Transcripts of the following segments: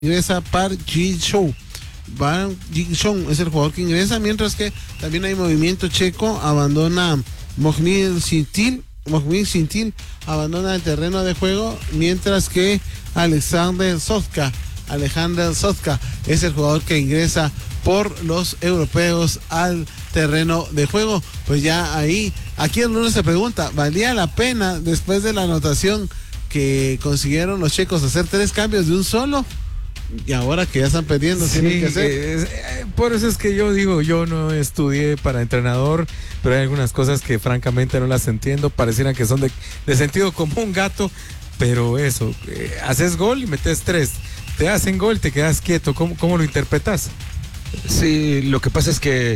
ingresa Park Ji-soo. Park Ji-soo es el jugador que ingresa, mientras que también hay movimiento checo, abandona Mojmir Sintil abandona el terreno de juego, mientras que Alexander Sotka es el jugador que ingresa por los europeos al terreno de juego. Pues ya ahí, aquí uno se pregunta, ¿valía la pena después de la anotación que consiguieron los checos hacer 3 cambios de un solo? Y ahora que ya están perdiendo, sí, tienen que hacer. Por eso es que yo digo, yo no estudié para entrenador, pero hay algunas cosas que francamente no las entiendo, parecieran que son de sentido común, gato, pero eso, haces gol y metes 3, te hacen gol, te quedas quieto, ¿cómo lo interpretas? Sí, lo que pasa es que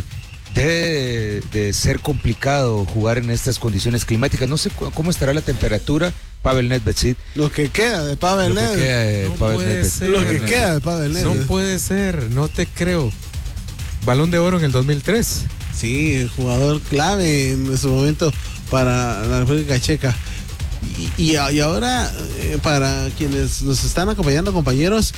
debe de ser complicado jugar en estas condiciones climáticas. No sé cómo estará la temperatura. Pavel Nedved, lo que queda de Pavel Nedved. Lo que queda de Pavel Nedved. No puede ser, no te creo. Balón de oro en el 2003. Sí, jugador clave en su momento para la República Checa. Y ahora, para quienes nos están acompañando, compañeros,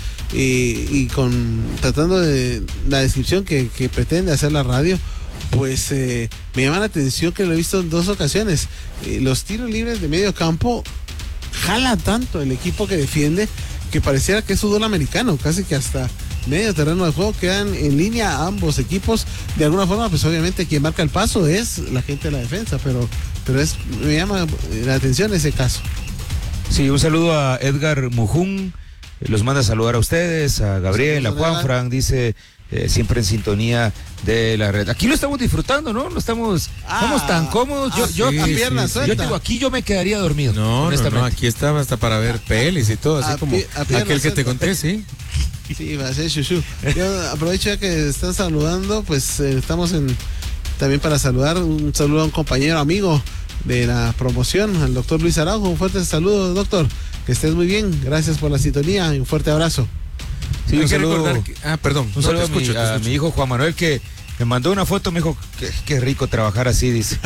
y tratando de la descripción que pretende hacer la radio, pues me llama la atención que lo he visto en 2 ocasiones. Los tiros libres de medio campo jala tanto el equipo que defiende que pareciera que es fútbol americano, casi que hasta medio terreno de juego quedan en línea ambos equipos. De alguna forma, pues obviamente quien marca el paso es la gente de la defensa, pero me llama la atención ese caso. Sí, un saludo a Edgar Mujún, los manda a saludar a ustedes, a Gabriel, a Juan Fran, dice siempre en sintonía de la red. Aquí lo estamos disfrutando, ¿no? Estamos tan cómodos. Yo digo, aquí yo me quedaría dormido. No, aquí estaba hasta para ver pelis y todo, así como aquel que te conté, sí. Sí, va a ser chuchu. Yo aprovecho ya que están saludando, pues estamos también para saludar, un saludo a un compañero amigo de la promoción, al doctor Luis Araujo. Un fuerte saludo, doctor, que estés muy bien, gracias por la sintonía y un fuerte abrazo. Sí, un saludo, un saludo a mi hijo Juan Manuel, que me mandó una foto, me dijo, qué rico trabajar así, dice.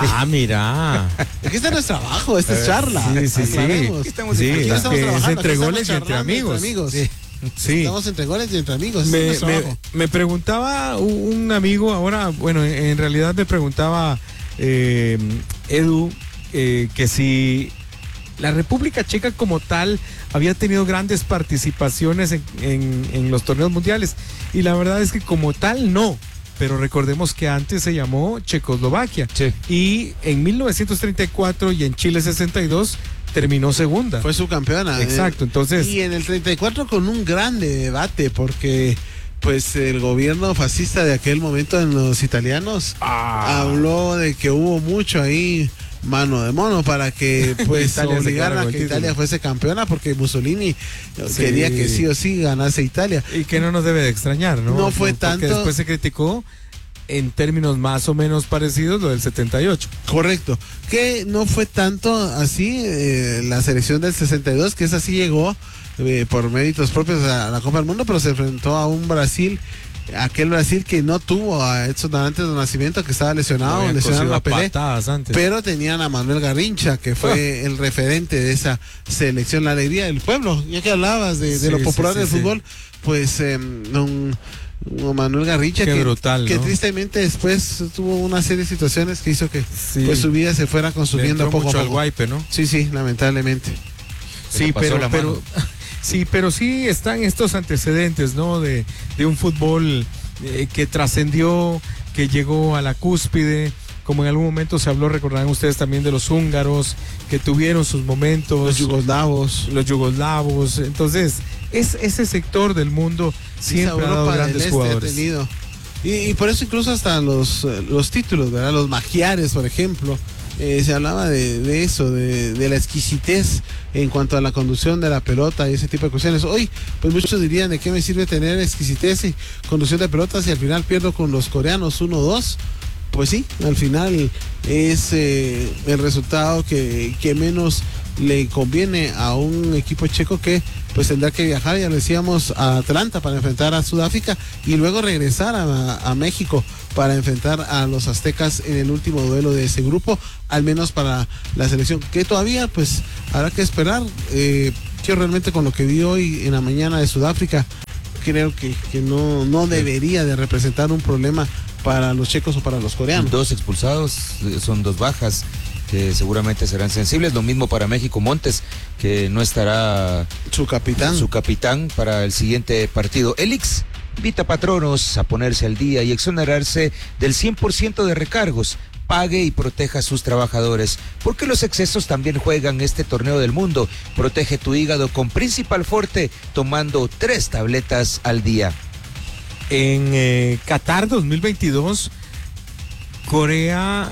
Mira. Aquí está nuestro trabajo, esta es charla. Sí. Aquí estamos trabajando, es entre goles y entre amigos. Sí. Estamos entre goles y entre amigos. Me preguntaba un amigo ahora, bueno, en realidad me preguntaba Edu, que si la República Checa como tal había tenido grandes participaciones en los torneos mundiales, y la verdad es que como tal no, pero recordemos que antes se llamó Checoslovaquia, sí. Y en 1934 y en Chile 62 terminó segunda. Fue subcampeona. Exacto, entonces. Y en el 34 con un grande debate, porque pues el gobierno fascista de aquel momento en los italianos habló de que hubo mucho ahí mano de mono para que pues obligaran a que Italia fuese campeona, porque Mussolini quería que sí o sí ganase Italia. Y que no nos debe de extrañar, ¿no? No fue tanto. Porque después se criticó en términos más o menos parecidos lo del 78. Correcto, que no fue tanto así la selección del 62, que esa sí llegó por méritos propios a la Copa del Mundo, pero se enfrentó a un Brasil, aquel Brasil que no tuvo a Edson Arantes de Nacimiento, que estaba lesionado a Pelé, pero tenían a Manuel Garrincha, que fue el referente de esa selección, la alegría del pueblo. Ya que hablabas de lo popular del fútbol, pues Manuel Garrincha, brutal, que ¿no? Tristemente después tuvo una serie de situaciones que hizo que pues su vida se fuera consumiendo poco a poco. Al guaype, ¿no? Sí, lamentablemente. Sí, pero sí están estos antecedentes, ¿no? De un fútbol que trascendió, que llegó a la cúspide, como en algún momento se habló, recordarán ustedes también de los húngaros, que tuvieron sus momentos. Los yugoslavos. Entonces, ese sector del mundo siempre ha dado grandes jugadores. Y por eso incluso hasta los títulos, ¿verdad? Los magiares, por ejemplo. Se hablaba de eso, de la exquisitez en cuanto a la conducción de la pelota y ese tipo de cuestiones. Hoy, pues muchos dirían, ¿de qué me sirve tener exquisitez y conducción de pelotas si al final pierdo con los coreanos 1-2? Pues sí, al final es el resultado que menos le conviene a un equipo checo, que pues tendrá que viajar, ya lo decíamos, a Atlanta para enfrentar a Sudáfrica y luego regresar a México para enfrentar a los aztecas en el último duelo de ese grupo, al menos para la selección, que todavía pues habrá que esperar Yo realmente con lo que vi hoy en la mañana de Sudáfrica, creo que no debería de representar un problema para los checos o para los coreanos. 2 expulsados, son 2 bajas que seguramente serán sensibles. Lo mismo para México, Montes, que no estará su capitán para el siguiente partido. Elix invita a patronos a ponerse al día y exonerarse del 100% de recargos. Pague y proteja a sus trabajadores, porque los excesos también juegan este torneo del mundo. Protege tu hígado con Principal Forte, tomando 3 tabletas al día. En Qatar 2022, Corea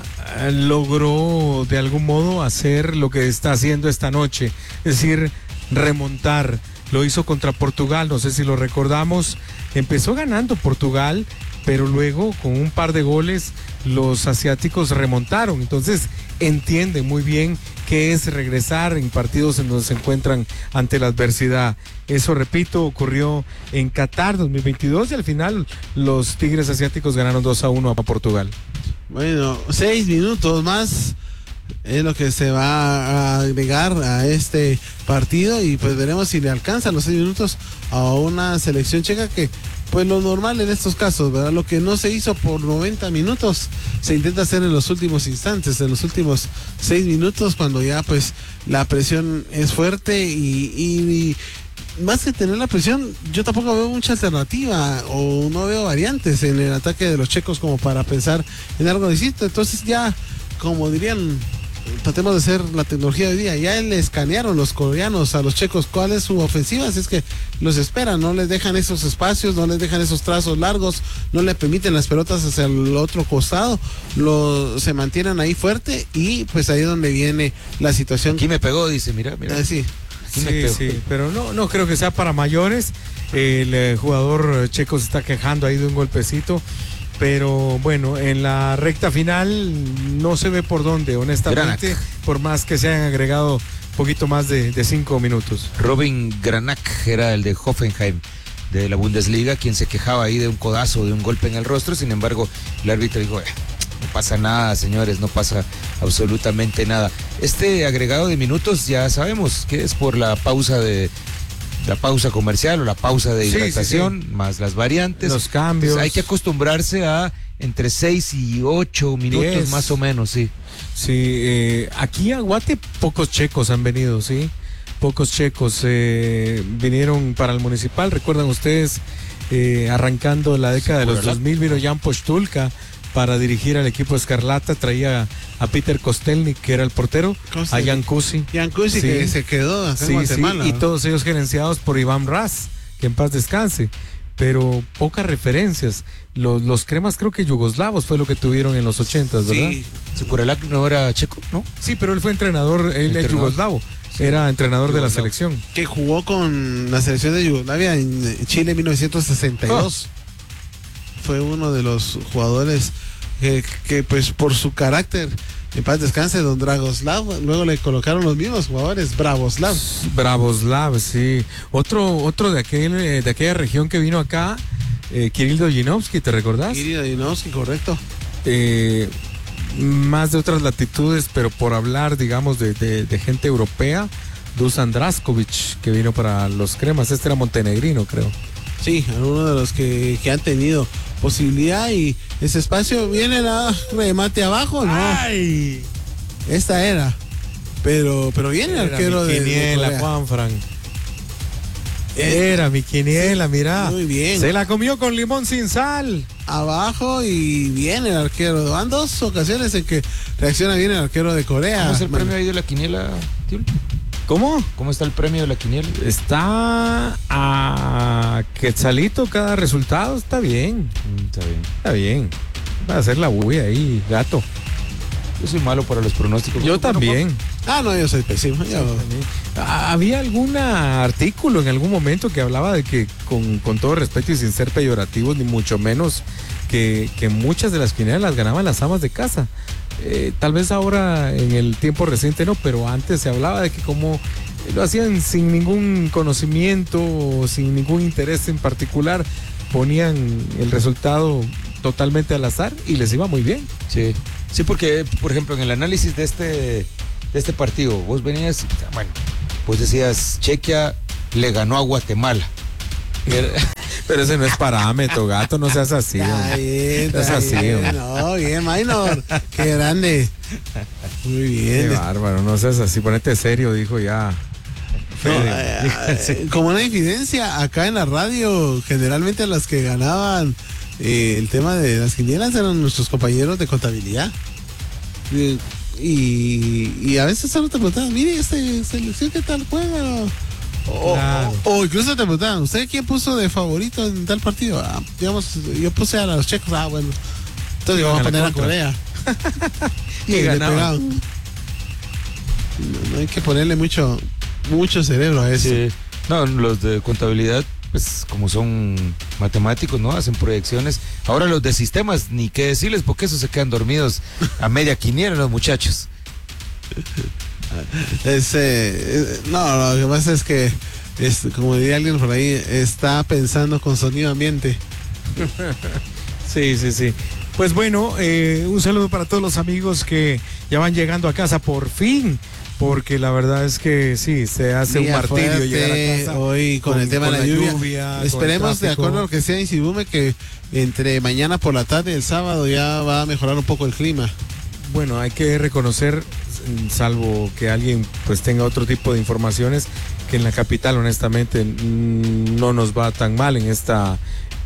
logró de algún modo hacer lo que está haciendo esta noche, es decir, remontar. Lo hizo contra Portugal, no sé si lo recordamos. Empezó ganando Portugal, pero luego con un par de goles los asiáticos remontaron. Entonces entienden muy bien qué es regresar en partidos en donde se encuentran ante la adversidad. Eso, repito, ocurrió en Qatar 2022 y al final los Tigres asiáticos ganaron 2-1 a Portugal. Bueno, 6 minutos más es lo que se va a agregar a este partido y pues veremos si le alcanzan los 6 minutos a una selección checa que pues lo normal en estos casos, ¿verdad? Lo que no se hizo por 90 minutos se intenta hacer en los últimos instantes, en los últimos 6 minutos, cuando ya pues la presión es fuerte y más que tener la presión, yo tampoco veo mucha alternativa o no veo variantes en el ataque de los checos como para pensar en algo distinto. Entonces ya, como dirían, tratemos de hacer la tecnología de hoy día, ya le escanearon los coreanos a los checos cuál es su ofensiva, así es que los esperan, no les dejan esos espacios, no les dejan esos trazos largos, no le permiten las pelotas hacia el otro costado, se mantienen ahí fuerte y pues ahí es donde viene la situación. Aquí me pegó, dice, mira. Sí. Sí, pero no creo que sea para mayores. El jugador checo se está quejando ahí de un golpecito, pero bueno, en la recta final no se ve por dónde, honestamente, Granak. Por más que se hayan agregado un poquito más de 5 minutos. Robin Granak era el de Hoffenheim, de la Bundesliga, quien se quejaba ahí de un codazo, de un golpe en el rostro. Sin embargo, el árbitro dijo, no pasa nada, señores, no pasa absolutamente nada. Este agregado de minutos ya sabemos que es por la pausa comercial o la pausa de hidratación, más las variantes, los cambios. Entonces, hay que acostumbrarse a entre 6 y 8 minutos 10. más o menos, sí. Sí, aquí a Guate pocos checos han venido, sí. Pocos checos vinieron para el municipal. Recuerdan ustedes, arrancando la década de los 2000, vino Jan Postulka para dirigir al equipo Escarlata, traía a Peter Kostelnik, que era el portero, a Jan Kusi. Jan Kusi, sí, que se quedó acá en Guatemala. Sí, y todos ellos gerenciados por Iván Raz, que en paz descanse. Pero pocas referencias. Los cremas creo que yugoslavos fue lo que tuvieron en los 80s, ¿verdad? Sí, Sukurelak no era checo, ¿no? Sí, pero él fue entrenador, él es yugoslavo. Sí, era entrenador de la selección. Que jugó con la selección de Yugoslavia en Chile en 1962. Fue uno de los jugadores que pues por su carácter, en paz descanse, don Dragoslav, luego le colocaron los mismos jugadores, Bravoslav, sí. Otro de aquella región que vino acá, Kirill Dojinovsky, ¿te recordás? Kirill Dojinovsky, correcto. Más de otras latitudes, pero por hablar, digamos, de gente europea, Dusan Draskovic, que vino para los cremas, este era montenegrino, creo. Sí, uno de los que han tenido posibilidad y ese espacio viene la remate abajo, ¿no? ¡Ay! Esta era. Pero viene el arquero de quiniela, Juan Fran. Era mi quiniela, mirá. Muy bien. Se la comió con limón sin sal. Abajo y viene el arquero. Van 2 ocasiones en que reacciona bien el arquero de Corea. ¿Cómo es el premio ahí de la quiniela, tío? ¿Cómo? ¿Cómo está el premio de la quiniela? Está a Quetzalito cada resultado, está bien. Está bien. Va a hacer la bulla ahí, gato. Yo soy malo para los pronósticos. Yo también. No, yo soy pésimo. Había algún artículo en algún momento que hablaba de que, con todo respeto y sin ser peyorativos, ni mucho menos, que muchas de las quinielas las ganaban las amas de casa. Tal vez ahora en el tiempo reciente no, pero antes se hablaba de que como lo hacían sin ningún conocimiento, sin ningún interés en particular, ponían el resultado totalmente al azar y les iba muy bien. Sí, porque por ejemplo en el análisis de este partido, vos venías, bueno, pues decías, Chequia le ganó a Guatemala. Pero ese no es parámetro, gato, no seas así. No, bien, Minor. Qué grande. Muy bien. Qué bárbaro, no seas así, ponete serio, dijo ya. No, como una infidencia, acá en la radio, generalmente las que ganaban el tema de las quinielas eran nuestros compañeros de contabilidad. Y a veces solo te preguntaban, mire, esta selección, ¿qué tal juega? Claro. O incluso te preguntaban, ¿usted quién puso de favorito en tal partido? Digamos, yo puse a los checos, bueno. Entonces yo voy a poner a Corea. Y le ganaban. No hay que ponerle mucho cerebro a eso. Sí. No, los de contabilidad, pues como son matemáticos, ¿no? Hacen proyecciones. Ahora los de sistemas, ni qué decirles, porque esos se quedan dormidos a media quiniela los muchachos. No, lo que pasa es que, como diría alguien por ahí, está pensando con sonido ambiente. Sí. Pues bueno, un saludo para todos los amigos que ya van llegando a casa por fin, porque la verdad es que sí, se hace un martirio llegar a casa. Hoy con el tema de la lluvia. Esperemos, de acuerdo a lo que sea Insibume, que entre mañana por la tarde y el sábado ya va a mejorar un poco el clima. Bueno, hay que reconocer, salvo que alguien pues tenga otro tipo de informaciones, que en la capital honestamente no nos va tan mal en esta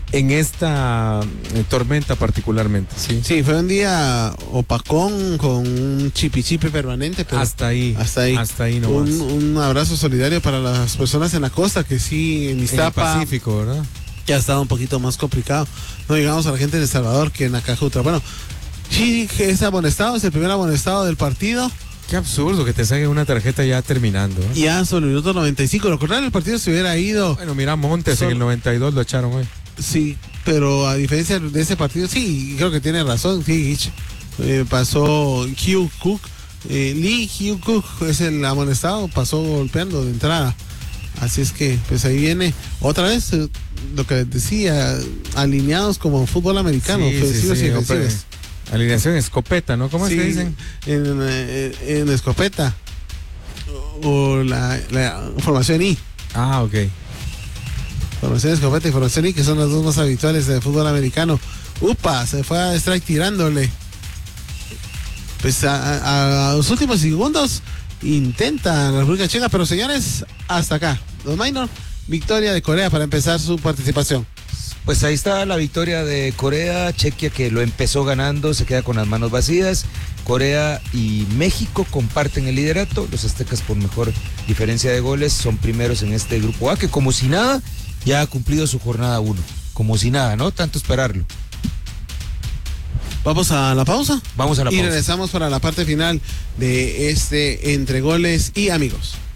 tormenta particularmente. Sí, fue un día opacón con un chipi permanente, pero hasta ahí nomás. Un abrazo solidario para las personas en la costa, que sí, en Iztapa, en el Pacífico, ¿verdad? Ya ha estado un poquito más complicado. No llegamos a la gente de El Salvador, que en Acajutra. Bueno, sí, que es amonestado, es el primer amonestado del partido. Qué absurdo que te saquen una tarjeta ya terminando. Ya sobre el minuto 95. Lo contrario, el partido se hubiera ido. Bueno, mira, Montes en el 92 lo echaron hoy. Sí, pero a diferencia de ese partido, sí, creo que tiene razón. Sí, pasó Hugh Cook. Lee Hugh Cook es el amonestado, pasó golpeando de entrada. Así es que, pues ahí viene otra vez lo que decía, alineados como fútbol americano, ofensivos y defensivos. Alineación escopeta, ¿no? ¿Cómo es que dicen? En escopeta. O la formación I. Ah, ok. Formación escopeta y formación I, que son las dos más habituales de fútbol americano. Upa, se fue a strike tirándole. Pues a los últimos segundos intenta la República Checa, pero señores, hasta acá. Don Minor, victoria de Corea para empezar su participación. Pues ahí está la victoria de Corea. Chequia, que lo empezó ganando, se queda con las manos vacías. Corea y México comparten el liderato. Los aztecas, por mejor diferencia de goles, son primeros en este grupo A, que como si nada ya ha cumplido su jornada 1. Como si nada, ¿no? Tanto esperarlo. Vamos a la pausa. Vamos a la pausa. Y regresamos para la parte final de este Entre Goles y Amigos.